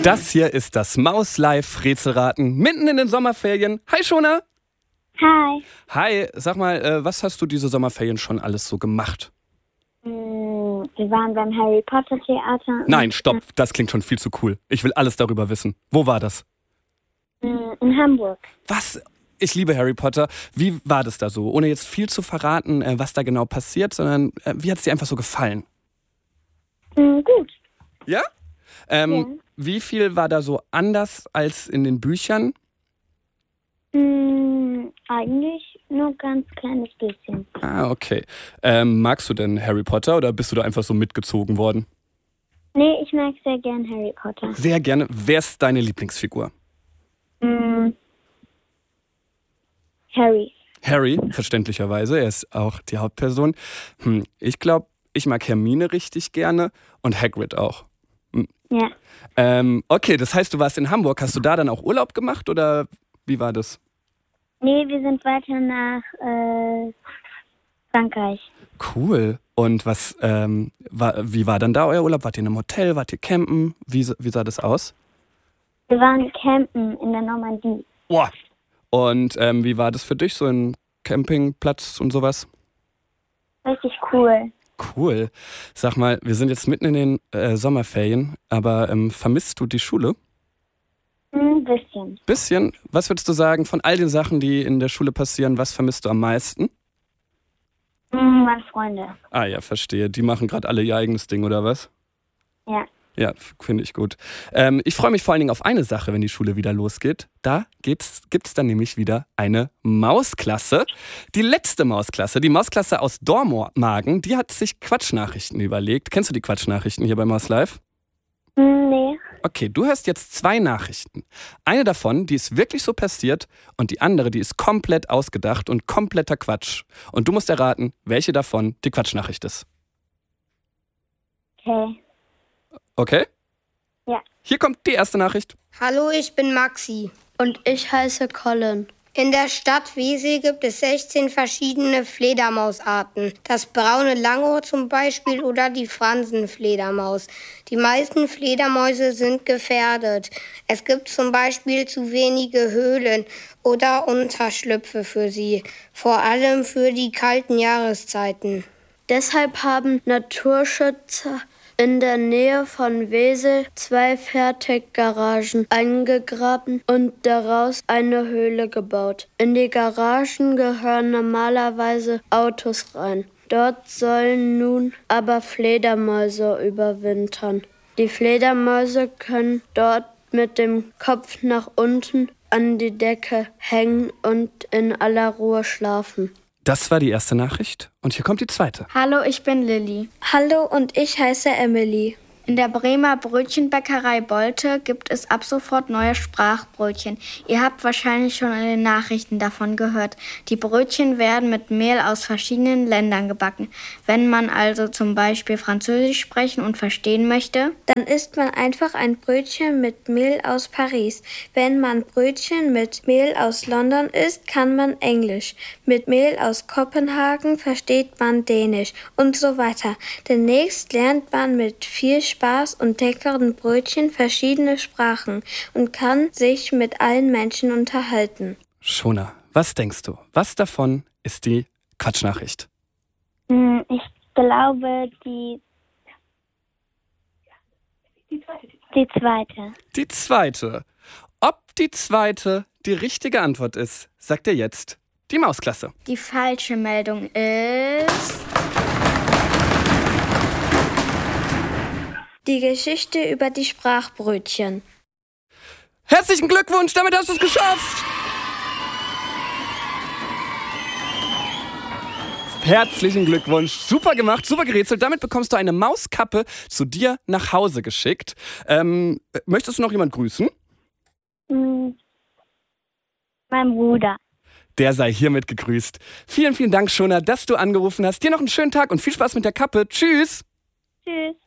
Das hier ist das Maus-Live-Rätselraten mitten in den Sommerferien. Hi, Shona. Hi. Hi, sag mal, was hast du diese Sommerferien schon alles so gemacht? Wir waren beim Harry Potter Theater. Nein, stopp, das klingt schon viel zu cool. Ich will alles darüber wissen. Wo war das? In Hamburg. Was? Ich liebe Harry Potter. Wie war das da so? Ohne jetzt viel zu verraten, was da genau passiert, sondern wie hat es dir einfach so gefallen? Gut. Ja? Ja. Wie viel war da so anders als in den Büchern? Eigentlich nur ein ganz kleines bisschen. Ah, okay. Magst du denn Harry Potter oder bist du da einfach so mitgezogen worden? Nee, ich mag sehr gern Harry Potter. Sehr gerne. Wer ist deine Lieblingsfigur? Harry. Harry, verständlicherweise. Er ist auch die Hauptperson. Ich glaube, ich mag Hermine richtig gerne und Hagrid auch. Ja. Okay, das heißt, du warst in Hamburg. Hast du da dann auch Urlaub gemacht oder wie war das? Nee, wir sind weiter nach Frankreich. Cool. Und wie war dann da euer Urlaub? Wart ihr in einem Hotel? Wart ihr campen? Wie sah das aus? Wir waren campen in der Normandie. Boah. Und wie war das für dich, so ein Campingplatz und sowas? Richtig cool. Cool. Sag mal, wir sind jetzt mitten in den Sommerferien, aber vermisst du die Schule? Ein bisschen. Bisschen? Was würdest du sagen, von all den Sachen, die in der Schule passieren, was vermisst du am meisten? Meine Freunde. Ah ja, verstehe. Die machen gerade alle ihr eigenes Ding, oder was? Ja. Ja, finde ich gut. Ich freue mich vor allen Dingen auf eine Sache, wenn die Schule wieder losgeht. Da gibt's dann nämlich wieder eine Mausklasse. Die letzte Mausklasse, die Mausklasse aus Dormagen, die hat sich Quatschnachrichten überlegt. Kennst du die Quatschnachrichten hier bei Maus Live? Nee. Okay, du hörst jetzt 2 Nachrichten. Eine davon, die ist wirklich so passiert und die andere, die ist komplett ausgedacht und kompletter Quatsch. Und du musst erraten, welche davon die Quatschnachricht ist. Okay. Okay? Ja. Hier kommt die erste Nachricht. Hallo, ich bin Maxi. Und ich heiße Colin. In der Stadt Wesel gibt es 16 verschiedene Fledermausarten. Das braune Langohr zum Beispiel oder die Fransenfledermaus. Die meisten Fledermäuse sind gefährdet. Es gibt zum Beispiel zu wenige Höhlen oder Unterschlüpfe für sie. Vor allem für die kalten Jahreszeiten. Deshalb haben Naturschützer in der Nähe von Wesel 2 Fertiggaragen eingegraben und daraus eine Höhle gebaut. In die Garagen gehören normalerweise Autos rein. Dort sollen nun aber Fledermäuse überwintern. Die Fledermäuse können dort mit dem Kopf nach unten an die Decke hängen und in aller Ruhe schlafen. Das war die erste Nachricht und hier kommt die zweite. Hallo, ich bin Lilly. Hallo und ich heiße Emily. In der Bremer Brötchenbäckerei Bolte gibt es ab sofort neue Sprachbrötchen. Ihr habt wahrscheinlich schon in den Nachrichten davon gehört. Die Brötchen werden mit Mehl aus verschiedenen Ländern gebacken. Wenn man also zum Beispiel Französisch sprechen und verstehen möchte, dann isst man einfach ein Brötchen mit Mehl aus Paris. Wenn man Brötchen mit Mehl aus London isst, kann man Englisch. Mit Mehl aus Kopenhagen versteht man Dänisch und so weiter. Demnächst lernt man mit viel Spaß und leckeren Brötchen verschiedene Sprachen und kann sich mit allen Menschen unterhalten. Shona, was denkst du? Was davon ist die Quatschnachricht? Ich glaube, die zweite. Die zweite. Ob die zweite die richtige Antwort ist, sagt dir jetzt die Mausklasse. die falsche Meldung ist... Die Geschichte über die Sprachbrötchen. Herzlichen Glückwunsch, damit hast du es geschafft! Herzlichen Glückwunsch, super gemacht, super gerätselt. Damit bekommst du eine Mauskappe zu dir nach Hause geschickt. Möchtest du noch jemand grüßen? Mein Bruder. Der sei hiermit gegrüßt. Vielen, vielen Dank, Shona, dass du angerufen hast. Dir noch einen schönen Tag und viel Spaß mit der Kappe. Tschüss! Tschüss.